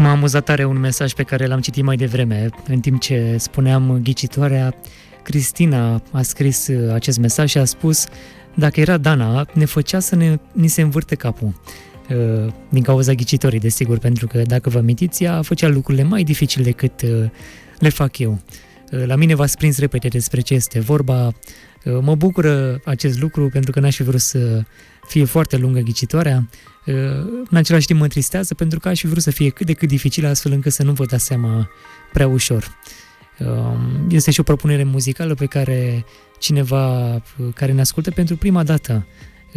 M-a amuzat tare un mesaj pe care l-am citit mai devreme, în timp ce spuneam ghicitoarea. Cristina a scris acest mesaj și a spus: dacă era Dana, ne făcea să ni se învârte capul. Din cauza ghicitorii, desigur, pentru că, dacă vă amintiți, ea făcea lucrurile mai dificile decât le fac eu. La mine v-ați prins repede despre ce este vorba. Mă bucură acest lucru pentru că n-aș fi vrut să fie foarte lungă ghicitoarea. În același timp mă întristează pentru că aș fi vrut să fie cât de cât dificilă, astfel încât să nu vă dați seama prea ușor. Este și o propunere muzicală pe care cineva care ne ascultă pentru prima dată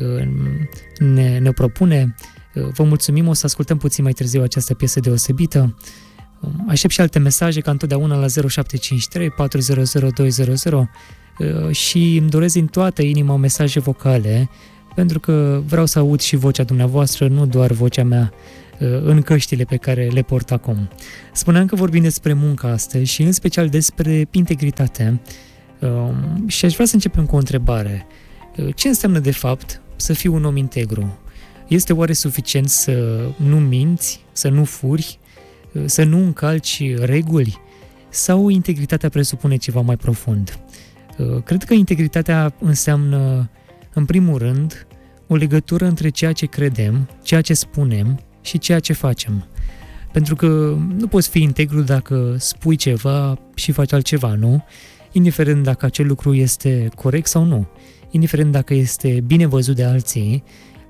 ne propune. Vă mulțumim, o să ascultăm puțin mai târziu această piesă deosebită. Aștept și alte mesaje, ca întotdeauna, la 0753 400 200 și îmi doresc din toată inima mesaje vocale, pentru că vreau să aud și vocea dumneavoastră, nu doar vocea mea în căștile pe care le port acum. Spuneam că vorbim despre muncă astăzi și în special despre integritate și aș vrea să începem cu o întrebare. Ce înseamnă de fapt să fii un om integru? Este oare suficient să nu minți, să nu furi, să nu încalci reguli? Sau integritatea presupune ceva mai profund? Cred că integritatea înseamnă, în primul rând, o legătură între ceea ce credem, ceea ce spunem și ceea ce facem. Pentru că nu poți fi integru dacă spui ceva și faci altceva, nu? Indiferent dacă acel lucru este corect sau nu. Indiferent dacă este bine văzut de alții,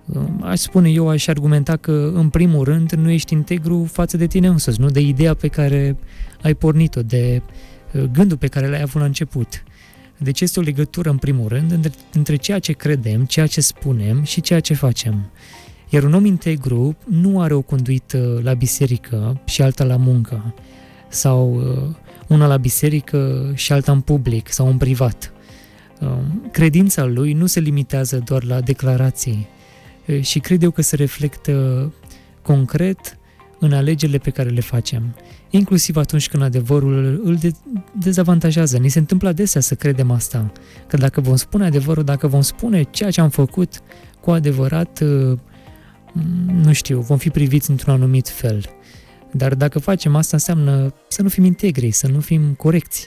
aș argumenta că, în primul rând, nu ești integru față de tine însuți, nu? De ideea pe care ai pornit-o, de gândul pe care l-ai avut la început. Deci este o legătură, în primul rând, între ceea ce credem, ceea ce spunem și ceea ce facem. Iar un om integru nu are o conduită la biserică și alta la muncă, sau una la biserică și alta în public sau în privat. Credința lui nu se limitează doar la declarații și cred eu că se reflectă concret în alegerile pe care le facem, inclusiv atunci când adevărul îl dezavantajează. Ni se întâmplă adesea să credem asta, că dacă vom spune adevărul, dacă vom spune ceea ce am făcut cu adevărat, nu știu, vom fi priviți într-un anumit fel. Dar dacă facem asta, înseamnă să nu fim integri, să nu fim corecți.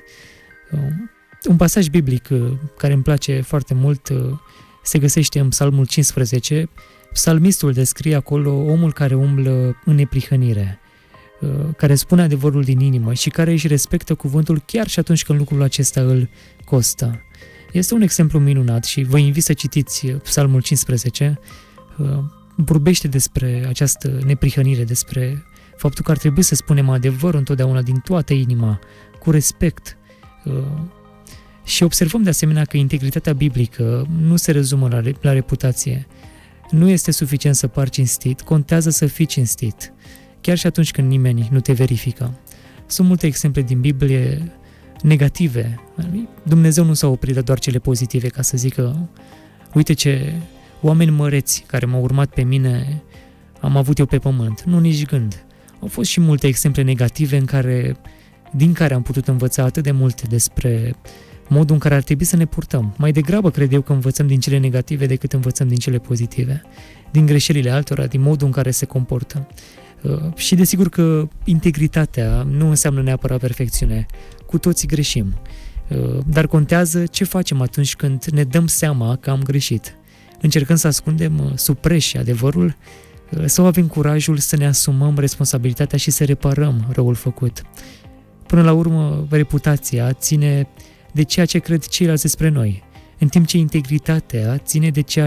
Un pasaj biblic care îmi place foarte mult se găsește în Psalmul 15. Psalmistul descrie acolo omul care umblă în neprihănire, care spune adevărul din inimă și care își respectă cuvântul chiar și atunci când lucrul acesta îl costă. Este un exemplu minunat și vă invit să citiți Psalmul 15. Vorbește despre această neprihănire, despre faptul că ar trebui să spunem adevărul întotdeauna din toată inima, cu respect. Și observăm de asemenea că integritatea biblică nu se rezumă la reputație. Nu este suficient să pari cinstit, contează să fii cinstit, chiar și atunci când nimeni nu te verifică. Sunt multe exemple din Biblie negative. Dumnezeu nu s-a oprit la doar cele pozitive, ca să zică: uite ce oameni măreți care m-au urmat pe mine am avut eu pe pământ. Nu, nici gând. Au fost și multe exemple negative din care am putut învăța atât de multe despre modul în care ar trebui să ne purtăm. Mai degrabă cred eu că învățăm din cele negative decât învățăm din cele pozitive, din greșelile altora, din modul în care se comportă. Și desigur că integritatea nu înseamnă neapărat perfecțiune. Cu toții greșim. Dar contează ce facem atunci când ne dăm seama că am greșit. Încercăm să ascundem sub preș adevărul sau avem curajul să ne asumăm responsabilitatea și să reparăm răul făcut. Până la urmă, reputația ține de ceea ce cred ceilalți despre noi, în timp ce integritatea ține de ceea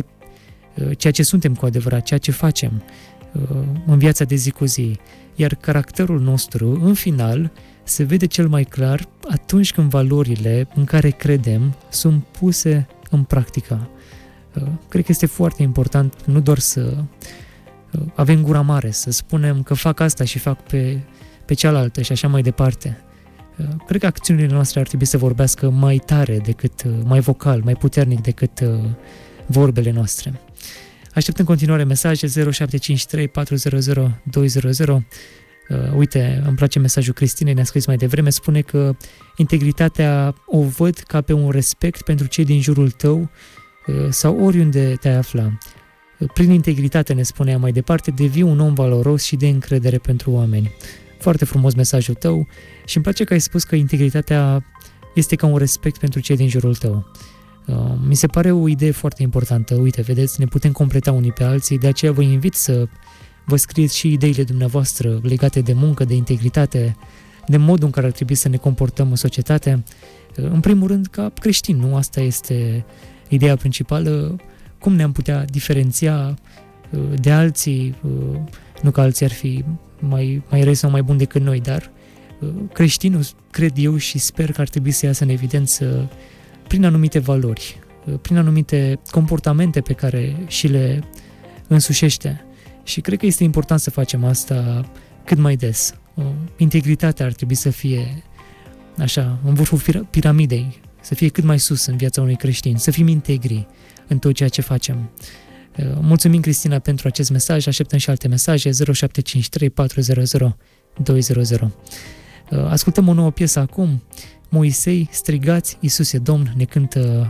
ce suntem cu adevărat, ceea ce facem în viața de zi cu zi. Iar caracterul nostru, în final, se vede cel mai clar atunci când valorile în care credem sunt puse în practică. Cred că este foarte important nu doar să avem gura mare, să spunem că fac asta și fac pe cealaltă și așa mai departe. Cred că acțiunile noastre ar trebui să vorbească mai tare mai vocal, mai puternic decât vorbele noastre. Aștept în continuare mesaje 0753 400 200. Uite, îmi place mesajul Cristinei, ne-a scris mai devreme, spune că integritatea o văd ca pe un respect pentru cei din jurul tău sau oriunde te afla. Prin integritate, ne spunea mai departe, devii un om valoros și de încredere pentru oameni. Foarte frumos mesajul tău și îmi place că ai spus că integritatea este ca un respect pentru cei din jurul tău. Mi se pare o idee foarte importantă. Uite, vedeți, ne putem completa unii pe alții, de aceea vă invit să vă scrieți și ideile dumneavoastră legate de muncă, de integritate, de modul în care ar trebui să ne comportăm în societate. În primul rând, ca creștini, nu? Asta este ideea principală, cum ne-am putea diferenția de alții, nu că alții ar fi mai răi sau mai buni decât noi, dar creștinul, cred eu și sper că ar trebui să iasă în evidență prin anumite valori, prin anumite comportamente pe care și le însușește. Și cred că este important să facem asta cât mai des. Integritatea ar trebui să fie așa, în vârful piramidei, să fie cât mai sus în viața unui creștin, să fim integri în tot ceea ce facem. Mulțumim, Cristina, pentru acest mesaj, așteptăm și alte mesaje, 0753 400 200. Ascultăm o nouă piesă acum, Moisei, strigați, Iisus e Domn, ne cântă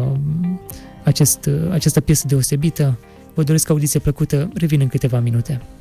această piesă deosebită. Vă doresc audiție plăcută, revin în câteva minute.